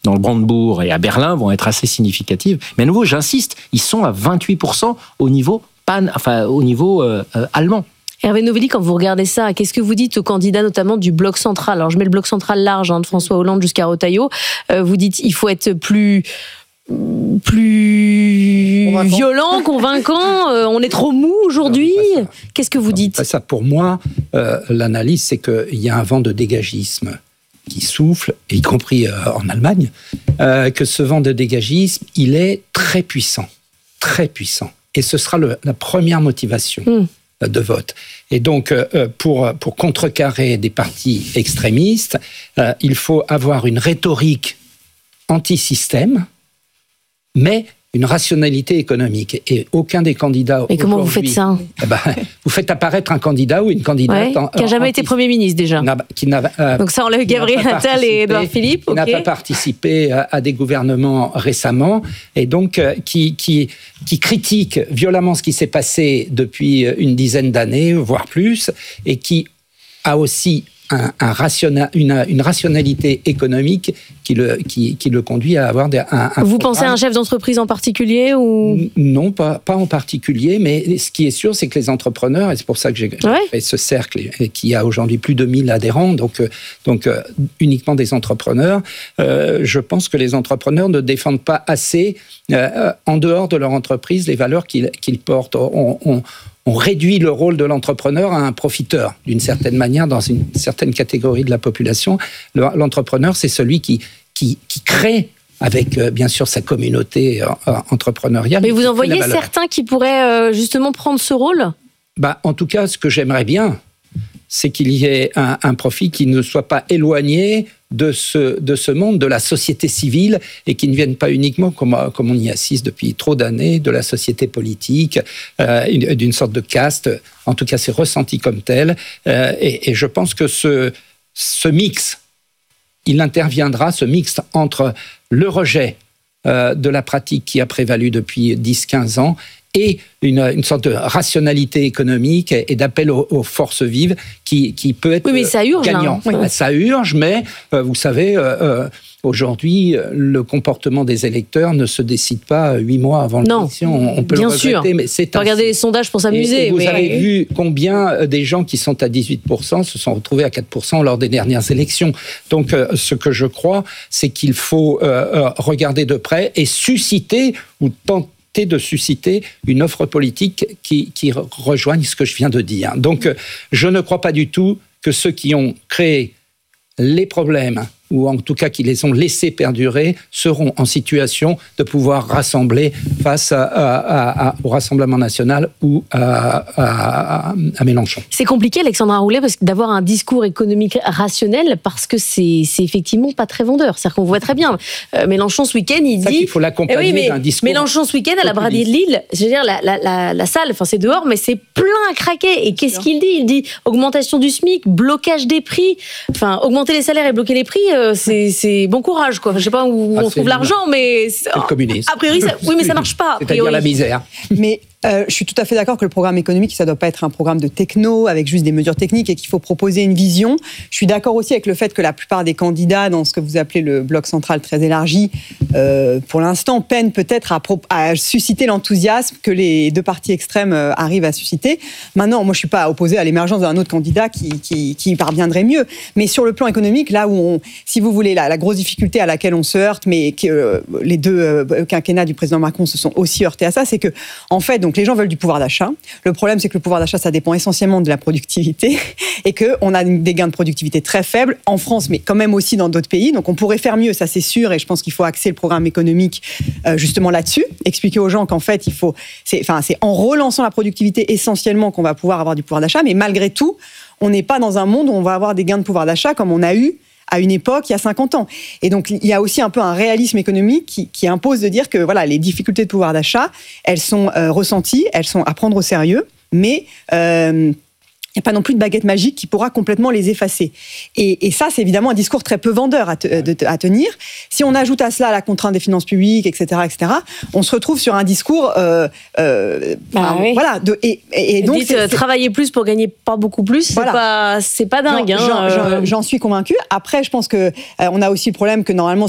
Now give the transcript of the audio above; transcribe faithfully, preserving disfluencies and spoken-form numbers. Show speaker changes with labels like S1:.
S1: dans le Brandebourg et à Berlin vont être assez significatives. Mais à nouveau, j'insiste, ils sont à vingt-huit pour cent au niveau pan, enfin au niveau euh, euh, allemand.
S2: Hervé Novelli, quand vous regardez ça, qu'est-ce que vous dites aux candidats notamment du bloc central ? Alors je mets le bloc central large, hein, de François Hollande jusqu'à Retailleau. Euh, vous dites il faut être plus plus convaincant. violent, convaincant. Euh, on est trop mou aujourd'hui. Qu'est-ce que vous dites ?
S3: Ça, pour moi, euh, l'analyse, c'est qu'il y a un vent de dégagisme qui souffle, y compris euh, en Allemagne, euh, que ce vent de dégagisme, il est très puissant, très puissant. Et ce sera le, la première motivation mmh. de vote. Et donc, euh, pour, pour contrecarrer des partis extrémistes, euh, il faut avoir une rhétorique anti-système, mais une rationalité économique. Et aucun des candidats...
S2: Mais comment vous faites ça ?
S3: eh ben, vous faites apparaître un candidat ou une candidate...
S2: Ouais,
S3: en,
S2: qui n'a jamais
S3: anti-
S2: été Premier ministre, déjà.
S3: N'a, qui n'a, euh,
S2: Donc ça, on l'a eu Gabriel Attal et Édouard Philippe.
S3: Qui
S2: okay.
S3: n'a pas participé à, à des gouvernements récemment, et donc euh, qui, qui, qui critique violemment ce qui s'est passé depuis une dizaine d'années, voire plus, et qui a aussi... Un, un rationa, une, une rationalité économique qui le, qui, qui le conduit à avoir des, un, un
S2: Vous
S3: programme.
S2: Pensez à un chef d'entreprise en particulier ou...
S3: Non, pas, pas en particulier, mais ce qui est sûr, c'est que les entrepreneurs, et c'est pour ça que j'ai ouais. fait ce cercle, et qui a aujourd'hui plus de mille adhérents, donc, donc euh, uniquement des entrepreneurs, euh, je pense que les entrepreneurs ne défendent pas assez, euh, en dehors de leur entreprise, les valeurs qu'ils, qu'ils portent. On, on, On réduit le rôle de l'entrepreneur à un profiteur, d'une certaine manière, dans une certaine catégorie de la population. L'entrepreneur, c'est celui qui, qui, qui crée, avec euh, bien sûr sa communauté euh, entrepreneuriale.
S2: Mais vous en voyez certains qui pourraient euh, justement prendre ce rôle ?
S3: Bah, en tout cas, ce que j'aimerais bien, c'est qu'il y ait un, un profil qui ne soit pas éloigné de ce, de ce monde, de la société civile, et qui ne vienne pas uniquement, comme, comme on y assiste depuis trop d'années, de la société politique, euh, d'une sorte de caste. En tout cas, c'est ressenti comme tel. Euh, et, et je pense que ce, ce mix, il interviendra, ce mix entre le rejet euh, de la pratique qui a prévalu depuis dix à quinze ans et une, une sorte de rationalité économique et, et d'appel aux, aux forces vives qui, qui peut être
S2: oui, mais ça urge,
S3: gagnant.
S2: Là, hein.
S3: Oui. Ça urge, mais euh, vous savez, euh, euh, aujourd'hui, le comportement des électeurs ne se décide pas huit mois avant
S2: non,
S3: l'élection. On, on peut
S2: bien
S3: le regretter,
S2: sûr.
S3: mais c'est
S2: Regardez les sondages pour s'amuser.
S3: Et, et vous
S2: mais...
S3: avez vu combien des gens qui sont à dix-huit pour cent se sont retrouvés à quatre pour cent lors des dernières élections. Donc, euh, ce que je crois, c'est qu'il faut euh, euh, regarder de près et susciter ou tenter de susciter une offre politique qui, qui rejoigne ce que je viens de dire. Donc, je ne crois pas du tout que ceux qui ont créé les problèmes, ou en tout cas qui les ont laissés perdurer, seront en situation de pouvoir rassembler face à, à, à, au Rassemblement national ou à, à, à Mélenchon.
S2: C'est compliqué, Alexandra Roulet, parce que d'avoir un discours économique rationnel, parce que c'est, c'est effectivement pas très vendeur. C'est-à-dire qu'on voit très bien. Euh, Mélenchon, ce week-end, il
S3: ça
S2: dit...
S3: Il faut l'accompagner
S2: eh oui, mais
S3: d'un discours...
S2: Mélenchon, ce week-end, à la Brasier de Lille, je veux dire, la, la, la, la salle, enfin c'est dehors, mais c'est plein à craquer. Et qu'est-ce qu'il dit ? Il dit augmentation du SMIC, blocage des prix, enfin, augmenter les salaires et bloquer les prix, euh, c'est, c'est bon courage, quoi. Je sais pas où ah, on trouve l'argent, mais...
S3: C'est le communisme.
S2: A priori, ça, oui, mais ça marche pas.
S3: C'est-à-dire la misère.
S4: Mais euh, je suis tout à fait d'accord que le programme économique, ça ne doit pas être un programme de techno avec juste des mesures techniques et qu'il faut proposer une vision. Je suis d'accord aussi avec le fait que la plupart des candidats dans ce que vous appelez le bloc central très élargi, euh, pour l'instant, peinent peut-être à, pro- à susciter l'enthousiasme que les deux partis extrêmes euh, arrivent à susciter. Maintenant, moi, je ne suis pas opposée à l'émergence d'un autre candidat qui, qui, qui parviendrait mieux. Mais sur le plan économique, là où, on, si vous voulez, la, la grosse difficulté à laquelle on se heurte, mais que euh, les deux euh, quinquennats du président Macron se sont aussi heurtés à ça, c'est que, en fait, donc, les gens veulent du pouvoir d'achat. Le problème, c'est que le pouvoir d'achat, ça dépend essentiellement de la productivité et qu'on a des gains de productivité très faibles en France, mais quand même aussi dans d'autres pays. Donc, on pourrait faire mieux, ça c'est sûr, et je pense qu'il faut axer le programme économique euh, justement là-dessus, expliquer aux gens qu'en fait, il faut, c'est, enfin, c'est en relançant la productivité essentiellement qu'on va pouvoir avoir du pouvoir d'achat, mais malgré tout, on n'est pas dans un monde où on va avoir des gains de pouvoir d'achat comme on a eu à une époque, il y a cinquante ans. Et donc, il y a aussi un peu un réalisme économique qui, qui impose de dire que voilà, les difficultés de pouvoir d'achat, elles sont euh, ressenties, elles sont à prendre au sérieux, mais... Euh, il n'y a pas non plus de baguette magique qui pourra complètement les effacer. Et, et ça, c'est évidemment un discours très peu vendeur à, te, de, à tenir. Si on ajoute à cela la contrainte des finances publiques, et cetera, et cetera, on se retrouve sur un discours... Euh, euh,
S2: bah oui.
S4: Voilà. De, et, et, et donc,
S2: dites, c'est, c'est... travailler plus pour gagner pas beaucoup plus, c'est, voilà. pas, c'est pas dingue.
S4: Non,
S2: hein,
S4: j'en,
S2: euh...
S4: j'en, j'en suis convaincue. Après, je pense qu'on euh, a aussi le problème que normalement,